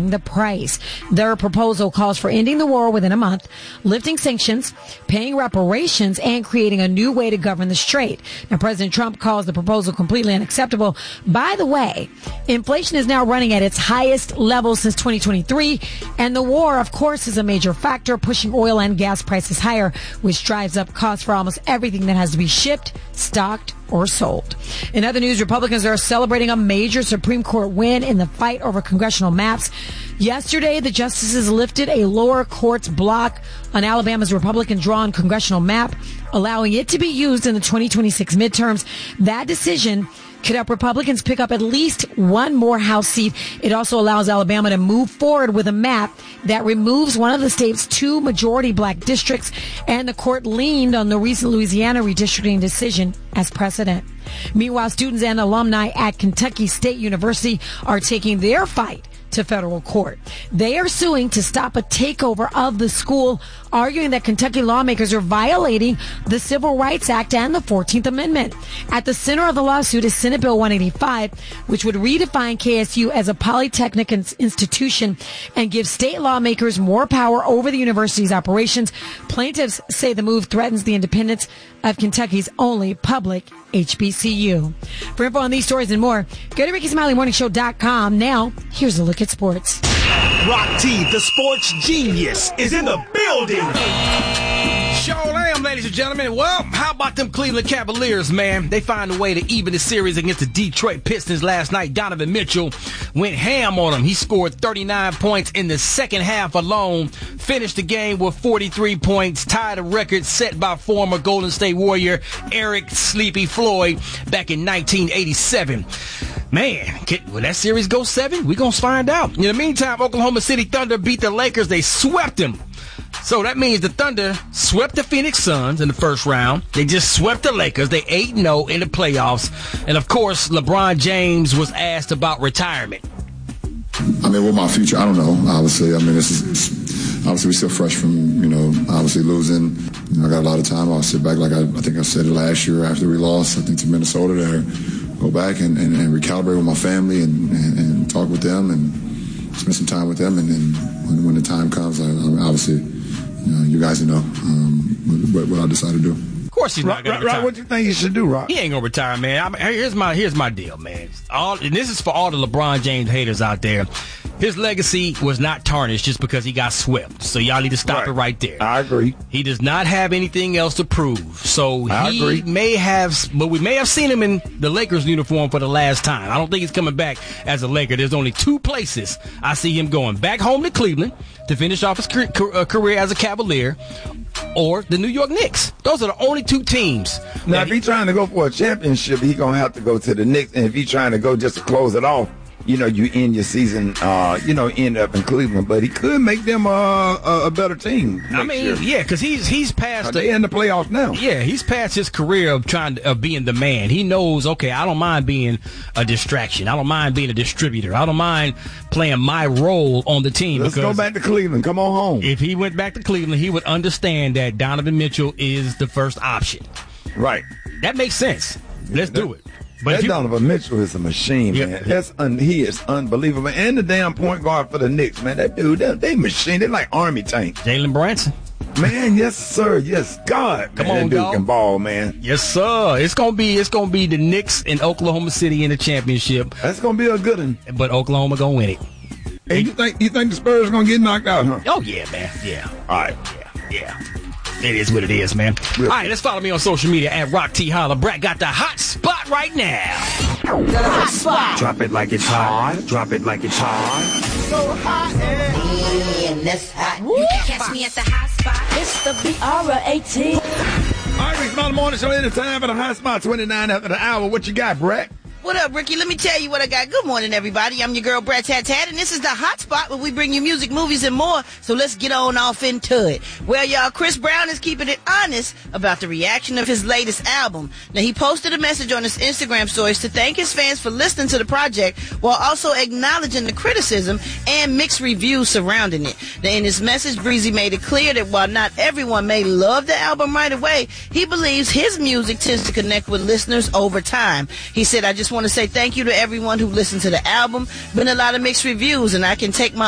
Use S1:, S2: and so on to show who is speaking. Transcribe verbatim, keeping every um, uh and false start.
S1: paying the price. Their proposal calls for ending the war within a month, lifting sanctions, paying reparations, and creating a new way to govern the strait. Now, President Trump calls the proposal completely unacceptable. By the way, inflation is now running at its highest level since twenty twenty-three, and the war, of course, is a major factor, pushing oil and gas prices higher, which drives up costs for almost everything that has to be shipped, stocked, or sold. In other news, Republicans are celebrating a major Supreme Court win in the fight over congressional maps. Yesterday, the justices lifted a lower court's block on Alabama's Republican-drawn congressional map, allowing it to be used in the twenty twenty-six midterms. That decision could help Republicans pick up at least one more House seat. It also allows Alabama to move forward with a map that removes one of the state's two majority black districts, and the court leaned on the recent Louisiana redistricting decision as precedent. Meanwhile, students and alumni at Kentucky State University are taking their fight to federal court. They are suing to stop a takeover of the school, arguing that Kentucky lawmakers are violating the Civil Rights Act and the fourteenth Amendment. At the center of the lawsuit is Senate Bill one eighty-five, which would redefine K S U as a polytechnic institution and give state lawmakers more power over the university's operations. Plaintiffs say the move threatens the independence of Kentucky's only public H B C U. For info on these stories and more, go to Ricky Smiley Morning Show dot com. Now, here's a look at sports.
S2: Rock T, the sports genius, is in the building.
S3: Sure am, ladies and gentlemen. Well, how about them Cleveland Cavaliers, man? They find a way to even the series against the Detroit Pistons last night. Donovan Mitchell went ham on them. He scored thirty-nine points in the second half alone, finished the game with forty-three points, tied a record set by former Golden State Warrior Eric Sleepy Floyd back in nineteen eighty-seven. Man, can, will that series go seven? We're going to find out. In the meantime, Oklahoma City Thunder beat the Lakers. They swept them. So that means the Thunder swept the Phoenix Suns in the first round. They just swept the Lakers. They eight and oh in the playoffs. And, of course, LeBron James was asked about retirement.
S4: I mean, what my future, I don't know, obviously. I mean, this is, obviously, we're still fresh from, you know, obviously losing. You know, I got a lot of time. I'll sit back, like I, I think I said it last year after we lost, I think, to Minnesota there. Go back and, and, and recalibrate with my family and, and, and talk with them and spend some time with them. And then when, when the time comes, I, I obviously, you know, you guys know um, what, what I decide to do.
S3: Of course he's not going to retire.
S5: Rock, what do you think he should do, Rock?
S3: He ain't going to retire, man. I mean, here's my here's my deal, man. All and this is for all the LeBron James haters out there. His legacy was not tarnished just because he got swept. So y'all need to stop right. it right there.
S5: I agree.
S3: He does not have anything else to prove. So
S5: I
S3: he
S5: agree.
S3: may have, but we may have seen him in the Lakers uniform for the last time. I don't think he's coming back as a Laker. There's only two places I see him going: back home to Cleveland to finish off his career as a Cavalier, or the New York Knicks. Those are the only two teams.
S5: Now, if he's trying to go for a championship, he's going to have to go to the Knicks. And if he's trying to go just to close it off, you know, you end your season, uh, you know, end up in Cleveland. But he could make them uh, a, a better team.
S3: I mean, year. yeah, because he's he's past.
S5: Uh, they in the playoffs now.
S3: Yeah, he's past his career of trying to, of being the man. He knows, okay, I don't mind being a distraction. I don't mind being a distributor. I don't mind playing my role on the team.
S5: Let's go back to Cleveland. Come on home.
S3: If he went back to Cleveland, he would understand that Donovan Mitchell is the first option.
S5: Right.
S3: That makes sense. Let's
S5: that,
S3: do it. But
S5: that
S3: you,
S5: Donovan Mitchell is a machine,
S3: yeah,
S5: man. That's un, he is unbelievable. And the damn point guard for the Knicks, man. That dude, that, they machine. They're like army tanks.
S3: Jalen Brunson.
S5: Man, yes, sir. Yes, God.
S3: Come
S5: man,
S3: on,
S5: that dude
S3: dog.
S5: can ball, man.
S3: Yes, sir. It's gonna be it's gonna be the Knicks in Oklahoma City in the championship.
S5: That's gonna be a good one.
S3: But Oklahoma gonna win it.
S5: Hey, you think you think the Spurs are gonna get knocked out, huh?
S3: Oh yeah, man. Yeah.
S5: All right.
S3: Yeah. Yeah. It is what it is, man. Real All right, let's follow me on social media at Rock T Holla. Brad got the hot spot right now.
S2: The hot spot. Drop it like it's hot. Drop it like it's hot. So hot and
S6: that's hot. You can catch me at the hot spot.
S7: It's the B R A T.
S5: All right, Rick Smiley Morning Show. Anytime for the hot spot. twenty-nine after the hour. What you got, Brad?
S8: What up, Ricky? Let me tell you what I got. Good morning, everybody. I'm your girl, Brat Tat Tat, and this is the hot spot where we bring you music, movies, and more. So let's get on off into it. Well, y'all, Chris Brown is keeping it honest about the reaction of his latest album. Now, he posted a message on his Instagram stories to thank his fans for listening to the project while also acknowledging the criticism and mixed reviews surrounding it. Now, in his message, Breezy made it clear that while not everyone may love the album right away, he believes his music tends to connect with listeners over time. He said, I just want to say thank you to everyone who listened to the album. Been a lot of mixed reviews, and I can take my